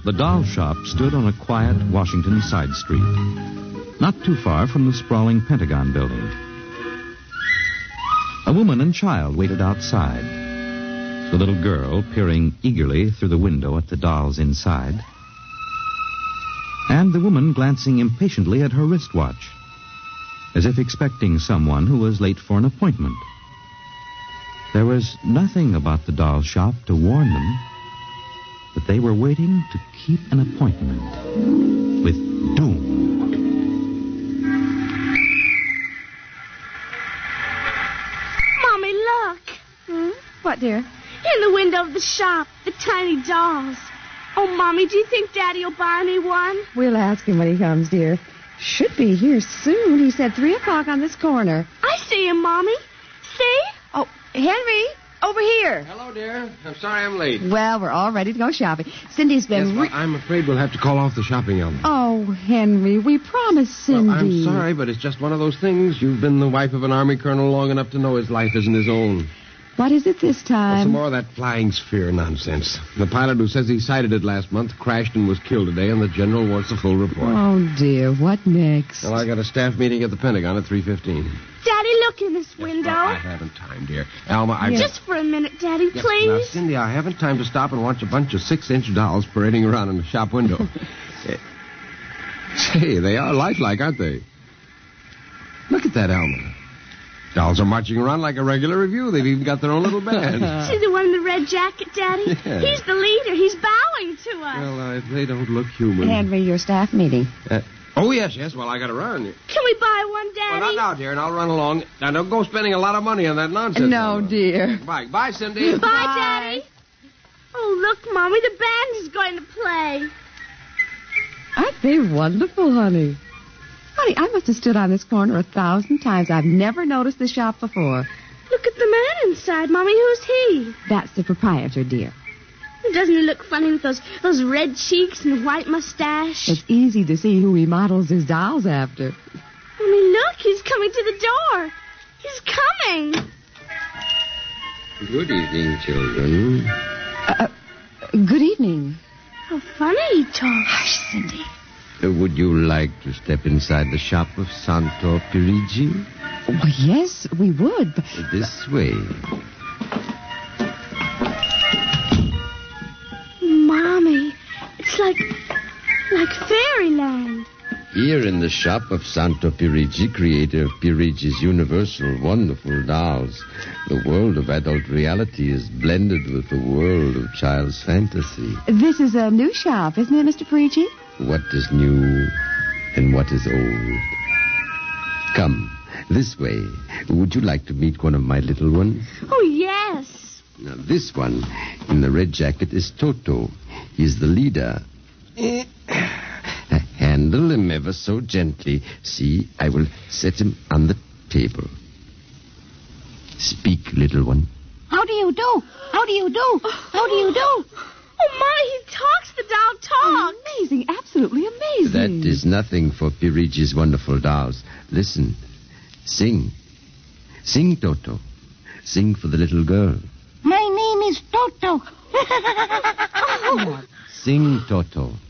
The doll shop stood on a quiet Washington side street, not too far from the sprawling Pentagon building. A woman and child waited outside, the little girl peering eagerly through the window at the dolls inside, and the woman glancing impatiently at her wristwatch, as if expecting someone who was late for an appointment. There was nothing about the doll shop to warn them that they were waiting to keep an appointment with doom. Mommy, look. What, dear? In the window of the shop, the tiny dolls. Oh, Mommy, do you think Daddy will buy me one? We'll ask him when he comes, dear. Should be here soon. He said 3 o'clock on this corner. I see him, Mommy. See? Oh, Henry, over here. Hello, dear. I'm sorry I'm late. Well, we're all ready to go shopping. Cindy's been... Yes, well, I'm afraid we'll have to call off the shopping, Elma. Oh, Henry, we promised Cindy. Well, I'm sorry, but it's just one of those things. You've been the wife of an Army colonel long enough to know his life isn't his own. What is it this time? Some more of that flying sphere nonsense. The pilot who says he sighted it last month crashed and was killed today, and the general wants a full report. Oh, dear. What next? Well, I got a staff meeting at the Pentagon at 3:15. Daddy, look in this window. Well, I haven't time, dear. Alma, Just for a minute, Daddy, please. Now, Cindy, I haven't time to stop and watch a bunch of 6-inch dolls parading around in the shop window. Say, they are lifelike, aren't they? Look at that, Alma. Dolls are marching around like a regular review. They've even got their own little band. See the one in the red jacket, Daddy? Yeah. He's the leader. He's bowing to us. Well, they don't look human. Henry, your staff meeting. Oh, yes. Well, I got to run. Can we buy one, Daddy? Well, not now, dear, and I'll run along. Now, don't go spending a lot of money on that nonsense. No, dear. Bye, Cindy. Bye, Daddy. Oh, look, Mommy, the band is going to play. Aren't they wonderful, honey? Honey, I must have stood on this corner 1,000 times. I've never noticed the shop before. Look at the man inside, Mommy. Who's he? That's the proprietor, dear. Doesn't he look funny with those red cheeks and white mustache? It's easy to see who he models his dolls after. Mommy, look. He's coming to the door. He's coming. Good evening, children. Good evening. How funny he talks. Hush, Cindy. Would you like to step inside the shop of Santo Pirigi? Well, yes, we would. But... This way. Mommy, it's like fairyland. Here in the shop of Santo Pirigi, creator of Pirigi's Universal Wonderful Dolls, the world of adult reality is blended with the world of child's fantasy. This is a new shop, isn't it, Mr. Pirigi? What is new and what is old? Come, this way. Would you like to meet one of my little ones? Oh, yes. Now, this one in the red jacket is Toto. He's the leader. Handle him ever so gently. See, I will set him on the table. Speak, little one. How do you do? How do you do? How do you do? Oh, Mommy, he talks. The doll talks. Amazing, absolutely amazing. That is nothing for Pirigi's wonderful dolls. Listen. Sing. Sing, Toto. Sing for the little girl. My name is Toto. Sing, Toto.